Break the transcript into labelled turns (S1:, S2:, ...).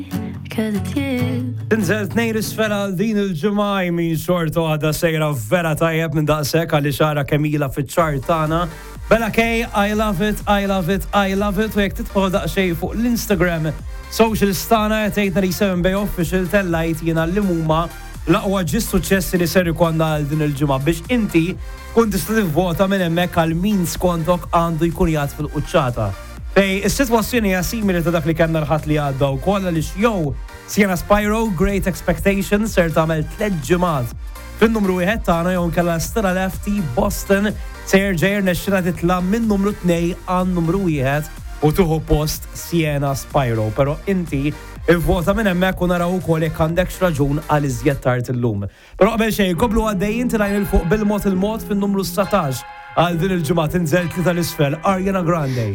S1: Tinżelt nejn isfel għal din il-ġimgħa min xortu għadha sejra vera tajjeb minn daqshekk għalli xara kemila fiċ-ċart tagħna. Bella K, I love it, I love it, I love it. U jekk tidħol daqsxejn fuq l-Instagram social stana tgħidna li 7bay official tellajt jiena li huma l-aqwa ġis suċċessi li ser ikonna għal din il-ġimgħa biex inti tkun tista' tivvota minn hemmhekk għal min skontok għandu jkun jgħid fil-quċċata. Fej, is-sitwazzjoni hija simili ta' dak li kellna l-ħadd li għadda wkoll għaliex jew Sienna Spyro Great Expectations ser tagħmel 3 ġimgħat fin-numru 1 tagħna jew nkella Stella Lefty Boston ser ġejjer nexxina titla' minn numru 2 għan numru 1 u tuħu post Sienna Spyro. Però inti ivvota minn hemmhekk u naraw ukoll jekk għandek raġun għal iżjed tard illum. Però qabel xejn koplu għaddejjin tilajn il fuq bil-mod fin-numru 19 għal din il-ġimgħa tinżel tlieta l-isfel Ariana Grande.